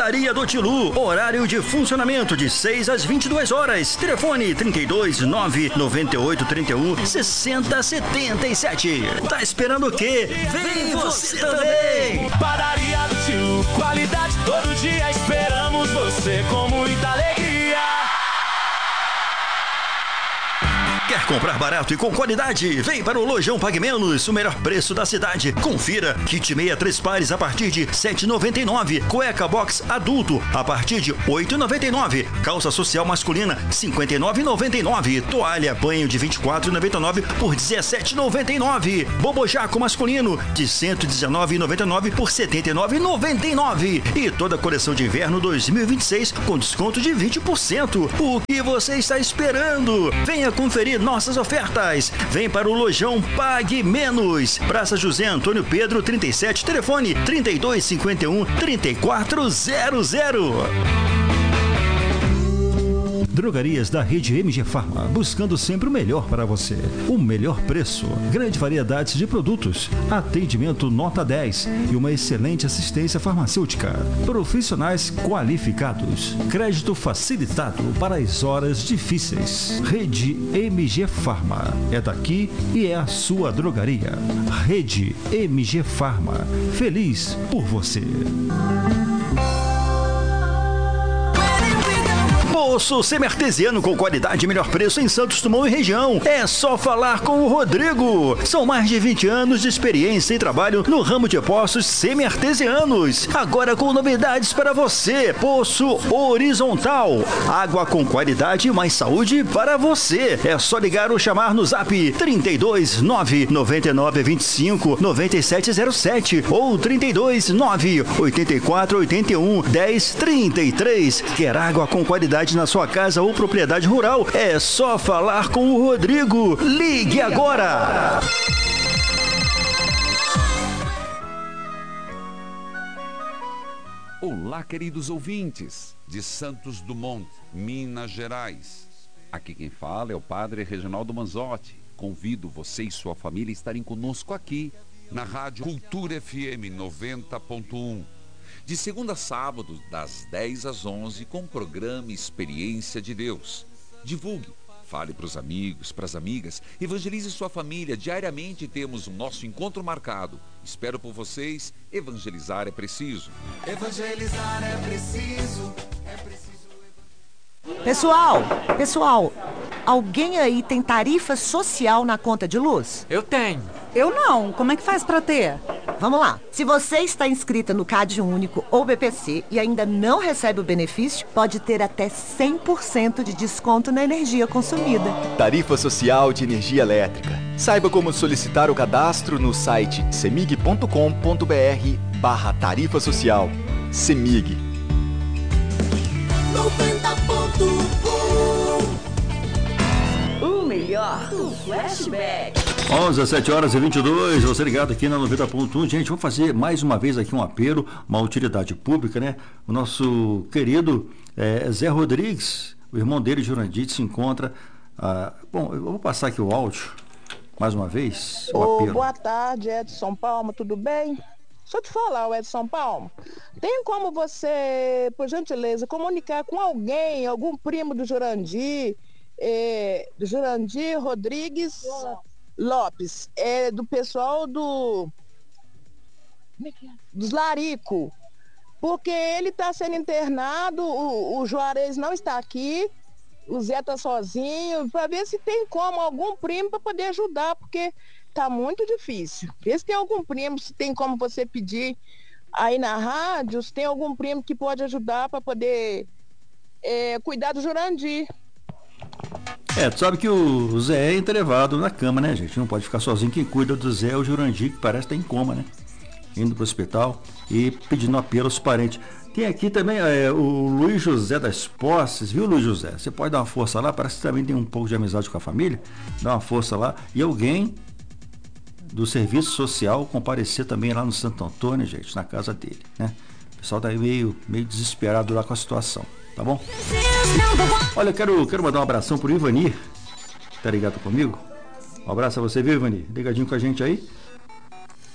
Padaria do Tilu. Horário de funcionamento de 6 às 22 horas. Telefone 32 998 31 60 77. Tá esperando o quê? Vem você também! Padaria do Tilu, qualidade todo dia. Esperamos você com muita alegria. Quer comprar barato e com qualidade? Vem para o Lojão Pague Menos, o melhor preço da cidade. Confira, kit meia 3 pares a partir de R$ 7,99. Cueca box adulto a partir de R$ 8,99. Calça social masculina R$ 59,99. Toalha banho de R$ 24,99 por R$ 17,99. Bobojaco masculino de R$ 119,99 por R$ 79,99. E toda a coleção de inverno 2026 com desconto de 20%. O que você está esperando? Venha conferir nossas ofertas. Vem para o Lojão Pague Menos. Praça José Antônio Pedro 37, telefone 3251 3400. Drogarias da rede MG Farma, buscando sempre o melhor para você. O melhor preço, grande variedade de produtos, atendimento nota 10 e uma excelente assistência farmacêutica. Profissionais qualificados, crédito facilitado para as horas difíceis. Rede MG Farma, é daqui e é a sua drogaria. Rede MG Farma, feliz por você. Poço semi-artesiano com qualidade e melhor preço em Santos Dumont e região. É só falar com o Rodrigo. São mais de 20 anos de experiência e trabalho no ramo de poços semi-artesianos. Agora com novidades para você. Poço horizontal. Água com qualidade e mais saúde para você. É só ligar ou chamar no zap 32 999 25 9707 ou 32 9 84 81 10 33. Quer água com qualidade na sua casa ou propriedade rural? É só falar com o Rodrigo. Ligue agora! Olá, queridos ouvintes de Santos Dumont, Minas Gerais. Aqui quem fala é o Padre Reginaldo Manzotti. Convido você e sua família a estarem conosco aqui na Rádio Cultura FM 90.1. De segunda a sábado, das 10 às 11, com o programa Experiência de Deus. Divulgue, fale para os amigos, para as amigas, evangelize sua família. Diariamente temos o nosso encontro marcado. Espero por vocês. Evangelizar é preciso. Evangelizar é preciso. Pessoal, alguém aí tem tarifa social na conta de luz? Eu tenho. Eu não. Como é que faz pra ter? Vamos lá. Se você está inscrita no CAD Único ou BPC e ainda não recebe o benefício, pode ter até 100% de desconto na energia consumida. Tarifa Social de Energia Elétrica. Saiba como solicitar o cadastro no site cemig.com.br/tarifa social. Cemig. 90.1. O melhor do flashback. 11h07h22, você ligado aqui na 90.1. Gente, vou fazer mais uma vez aqui um apelo, uma utilidade pública, né? O nosso querido Zé Rodrigues, o irmão dele, Jurandir, se encontra. Bom, eu vou passar aqui o áudio, mais uma vez. Boa tarde, Edson Palma, tudo bem? Deixa eu te falar, Edson Palma. Tem como você, por gentileza, comunicar com alguém, algum primo do Jurandir Rodrigues Lopes, do pessoal dos Larico, porque ele está sendo internado, o Juarez não está aqui, o Zé está sozinho, para ver se tem como algum primo para poder ajudar, porque tá muito difícil. Vê se tem algum primo, se tem como você pedir aí na rádio, se tem algum primo que pode ajudar para poder cuidar do Jurandir. Tu sabe que o Zé é entrevado na cama, né, gente? Não pode ficar sozinho. Quem cuida do Zé é o Jurandir, que parece estar em coma, né? Indo pro hospital e pedindo apelo aos parentes. Tem aqui também o Luiz José das Posses, viu, Luiz José? Você pode dar uma força lá, parece que também tem um pouco de amizade com a família. Dá uma força lá. E alguém do serviço social comparecer também lá no Santo Antônio, gente, na casa dele, né? O pessoal tá aí meio desesperado lá com a situação, tá bom? Olha, eu quero mandar um abração pro Ivanir, tá ligado comigo? Um abraço a você, viu, Ivanir? Ligadinho com a gente aí.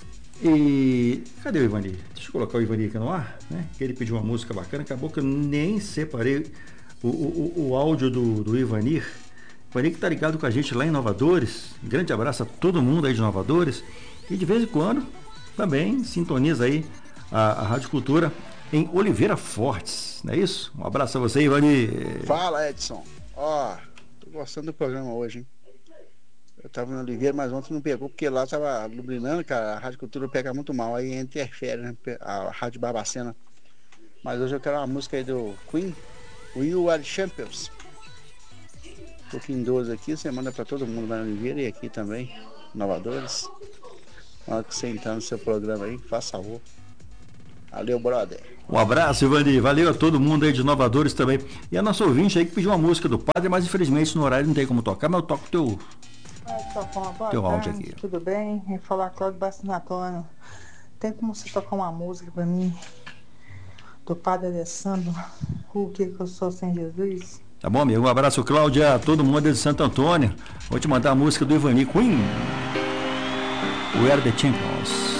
E cadê o Ivani? Deixa eu colocar o Ivani aqui no ar, né? Que ele pediu uma música bacana, acabou que eu nem separei o áudio do Ivani. Ivani que tá ligado com a gente lá em Inovadores. Um grande abraço a todo mundo aí de Inovadores. E de vez em quando também sintoniza aí a Rádio Cultura em Oliveira Fortes, não é isso? Um abraço a você, Ivani. Fala, Edson. Tô gostando do programa hoje, hein? Eu tava no Oliveira, mas ontem não pegou, porque lá tava lubrinando, cara, a Rádio Cultura pega muito mal, aí interfere, né? A Rádio Barbacena. Mas hoje eu quero uma música aí do Queen, We Are Champions. Tô aqui em 12 aqui, você manda pra todo mundo lá no Oliveira e aqui também, Inovadores. Na hora que você entrar no seu programa aí, faça favor. Valeu, brother. Um abraço, Ivani. Valeu a todo mundo aí de Inovadores também. E a nossa ouvinte aí que pediu uma música do Padre, mas infelizmente no horário não tem como tocar, mas eu toco teu áudio aqui. Tudo bem? Vem falar Cláudio Bastinatório. Tem como você tocar uma música pra mim do Padre Alessandro, o que eu sou sem Jesus? Tá bom, amigo? Um abraço, Cláudia, a todo mundo de Santo Antônio. Vou te mandar a música do Ivani Queen. We Are The Champions.